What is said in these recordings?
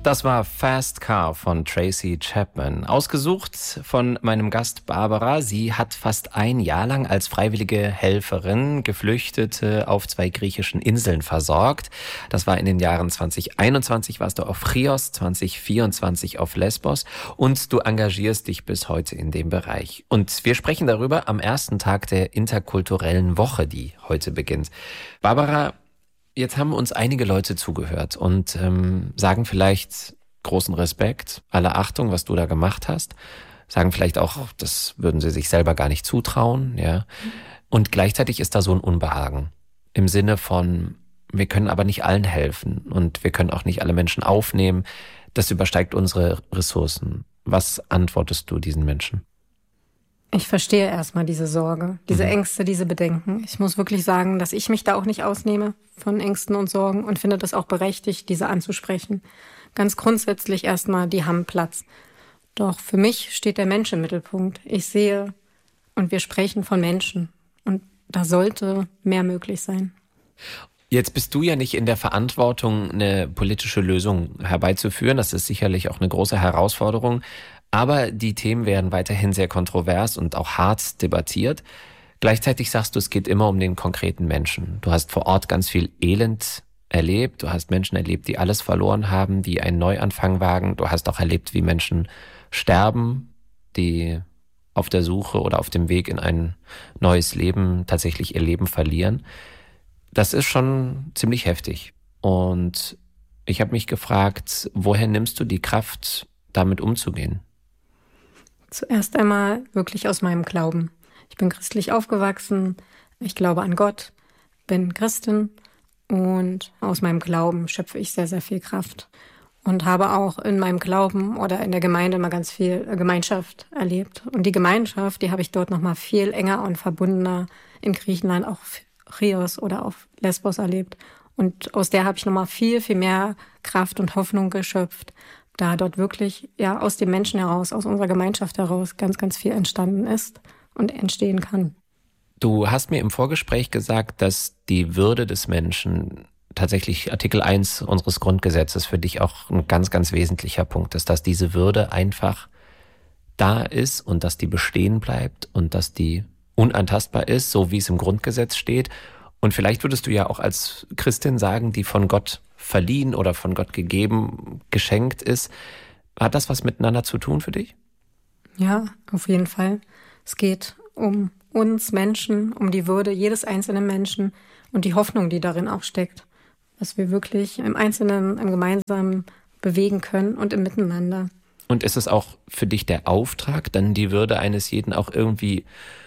Das war Fast Car von Tracy Chapman. Ausgesucht von meinem Gast Barbara. Sie hat fast ein Jahr lang als freiwillige Helferin Geflüchtete auf 2 griechischen Inseln versorgt. Das war in den Jahren 2021 warst du auf Chios, 2024 auf Lesbos und du engagierst dich bis heute in dem Bereich. Und wir sprechen darüber am ersten Tag der interkulturellen Woche, die heute beginnt. Barbara, jetzt haben uns einige Leute zugehört und sagen vielleicht großen Respekt, alle Achtung, was du da gemacht hast. Sagen vielleicht auch, das würden sie sich selber gar nicht zutrauen, ja. Und gleichzeitig ist da so ein Unbehagen im Sinne von, wir können aber nicht allen helfen und wir können auch nicht alle Menschen aufnehmen. Das übersteigt unsere Ressourcen. Was antwortest du diesen Menschen? Ich verstehe erstmal diese Sorge, diese Ängste, diese Bedenken. Ich muss wirklich sagen, dass ich mich da auch nicht ausnehme von Ängsten und Sorgen und finde das auch berechtigt, diese anzusprechen. Ganz grundsätzlich erstmal, die haben Platz. Doch für mich steht der Mensch im Mittelpunkt. Ich sehe und wir sprechen von Menschen und da sollte mehr möglich sein. Jetzt bist du ja nicht in der Verantwortung, eine politische Lösung herbeizuführen. Das ist sicherlich auch eine große Herausforderung. Aber die Themen werden weiterhin sehr kontrovers und auch hart debattiert. Gleichzeitig sagst du, es geht immer um den konkreten Menschen. Du hast vor Ort ganz viel Elend erlebt. Du hast Menschen erlebt, die alles verloren haben, die einen Neuanfang wagen. Du hast auch erlebt, wie Menschen sterben, die auf der Suche oder auf dem Weg in ein neues Leben tatsächlich ihr Leben verlieren. Das ist schon ziemlich heftig. Und ich habe mich gefragt, woher nimmst du die Kraft, damit umzugehen? Zuerst einmal wirklich aus meinem Glauben. Ich bin christlich aufgewachsen, ich glaube an Gott, bin Christin und aus meinem Glauben schöpfe ich sehr, sehr viel Kraft. Und habe auch in meinem Glauben oder in der Gemeinde immer ganz viel Gemeinschaft erlebt. Und die Gemeinschaft, die habe ich dort nochmal viel enger und verbundener in Griechenland, auch Chios oder auf Lesbos erlebt. Und aus der habe ich nochmal viel, viel mehr Kraft und Hoffnung geschöpft, da dort wirklich ja aus dem Menschen heraus, aus unserer Gemeinschaft heraus ganz, ganz viel entstanden ist und entstehen kann. Du hast mir im Vorgespräch gesagt, dass die Würde des Menschen tatsächlich Artikel 1 unseres Grundgesetzes für dich auch ein ganz, ganz wesentlicher Punkt ist, dass diese Würde einfach da ist und dass die bestehen bleibt und dass die unantastbar ist, so wie es im Grundgesetz steht. Und vielleicht würdest du ja auch als Christin sagen, die von Gott verliehen oder von Gott gegeben, geschenkt ist. Hat das was miteinander zu tun für dich? Ja, auf jeden Fall. Es geht um uns Menschen, um die Würde jedes einzelnen Menschen und die Hoffnung, die darin auch steckt. Was wir wirklich im Einzelnen, im Gemeinsamen bewegen können und im Miteinander. Und ist es auch für dich der Auftrag, dann die Würde eines jeden auch irgendwie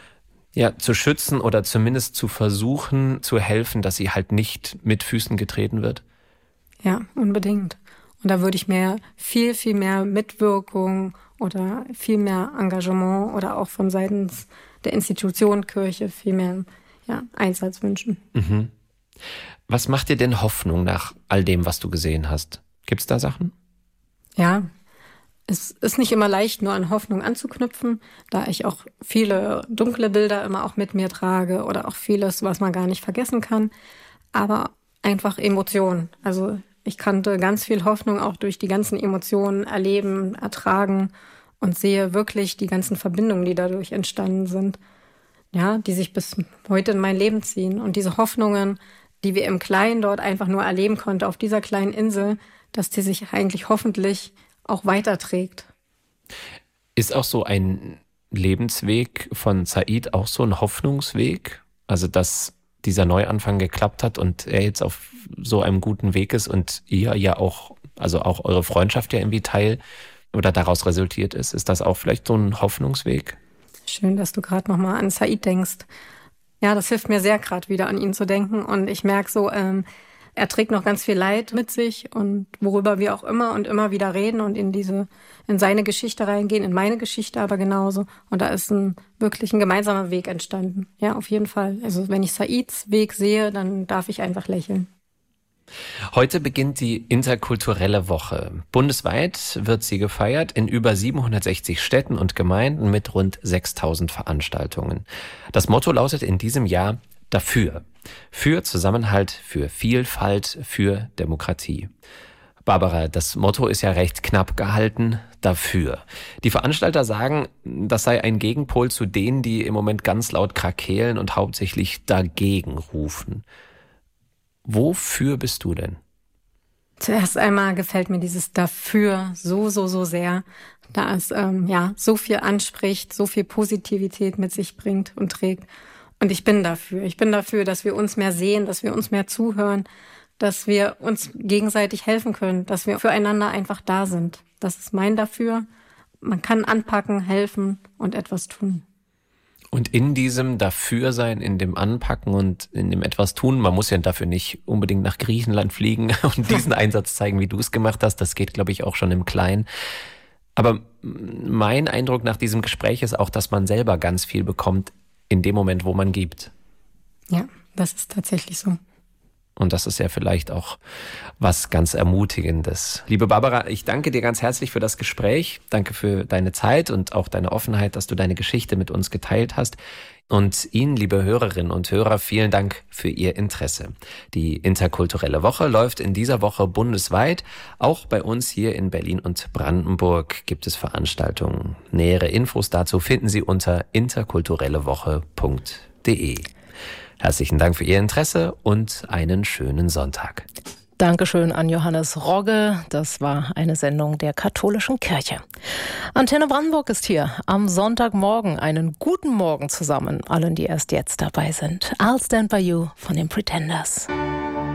zu schützen oder zumindest zu versuchen, zu helfen, dass sie halt nicht mit Füßen getreten wird? Ja, unbedingt. Und da würde ich mir viel, viel mehr Mitwirkung oder viel mehr Engagement oder auch von seitens der Institution Kirche viel mehr Einsatz wünschen. Mhm. Was macht dir denn Hoffnung nach all dem, was du gesehen hast? Gibt's da Sachen? Ja, es ist nicht immer leicht, nur an Hoffnung anzuknüpfen, da ich auch viele dunkle Bilder immer auch mit mir trage oder auch vieles, was man gar nicht vergessen kann. Aber einfach Emotionen. Also ich kannte ganz viel Hoffnung auch durch die ganzen Emotionen erleben, ertragen und sehe wirklich die ganzen Verbindungen, die dadurch entstanden sind, ja, die sich bis heute in mein Leben ziehen. Und diese Hoffnungen, die wir im Kleinen dort einfach nur erleben konnten, auf dieser kleinen Insel, dass die sich eigentlich hoffentlich auch weiterträgt. Ist auch so ein Lebensweg von Said auch so ein Hoffnungsweg? Also, dass dieser Neuanfang geklappt hat und er jetzt auf so einem guten Weg ist und ihr ja auch, also auch eure Freundschaft ja irgendwie Teil oder daraus resultiert ist. Ist das auch vielleicht so ein Hoffnungsweg? Schön, dass du gerade nochmal an Said denkst. Ja, das hilft mir sehr, gerade wieder an ihn zu denken. Und ich merke so, er trägt noch ganz viel Leid mit sich und worüber wir auch immer und immer wieder reden und in seine Geschichte reingehen, in meine Geschichte aber genauso. Und da ist wirklich ein gemeinsamer Weg entstanden. Ja, auf jeden Fall. Also wenn ich Saids Weg sehe, dann darf ich einfach lächeln. Heute beginnt die interkulturelle Woche. Bundesweit wird sie gefeiert in über 760 Städten und Gemeinden mit rund 6000 Veranstaltungen. Das Motto lautet in diesem Jahr dafür. Für Zusammenhalt, für Vielfalt, für Demokratie. Barbara, das Motto ist ja recht knapp gehalten, dafür. Die Veranstalter sagen, das sei ein Gegenpol zu denen, die im Moment ganz laut krakeelen und hauptsächlich dagegen rufen. Wofür bist du denn? Zuerst einmal gefällt mir dieses Dafür so sehr, da es so viel anspricht, so viel Positivität mit sich bringt und trägt. Und ich bin dafür. Ich bin dafür, dass wir uns mehr sehen, dass wir uns mehr zuhören, dass wir uns gegenseitig helfen können, dass wir füreinander einfach da sind. Das ist mein Dafür. Man kann anpacken, helfen und etwas tun. Und in diesem Dafürsein, in dem Anpacken und in dem etwas tun, man muss ja dafür nicht unbedingt nach Griechenland fliegen und diesen Einsatz zeigen, wie du es gemacht hast. Das geht, glaube ich, auch schon im Kleinen. Aber mein Eindruck nach diesem Gespräch ist auch, dass man selber ganz viel bekommt in dem Moment, wo man gibt. Ja, das ist tatsächlich so. Und das ist ja vielleicht auch was ganz Ermutigendes. Liebe Barbara, ich danke dir ganz herzlich für das Gespräch. Danke für deine Zeit und auch deine Offenheit, dass du deine Geschichte mit uns geteilt hast. Und Ihnen, liebe Hörerinnen und Hörer, vielen Dank für Ihr Interesse. Die Interkulturelle Woche läuft in dieser Woche bundesweit. Auch bei uns hier in Berlin und Brandenburg gibt es Veranstaltungen. Nähere Infos dazu finden Sie unter interkulturellewoche.de. Herzlichen Dank für Ihr Interesse und einen schönen Sonntag. Dankeschön an Johannes Rogge. Das war eine Sendung der Katholischen Kirche. Antenne Brandenburg ist hier am Sonntagmorgen. Einen guten Morgen zusammen, allen, die erst jetzt dabei sind. I'll Stand By You von den Pretenders.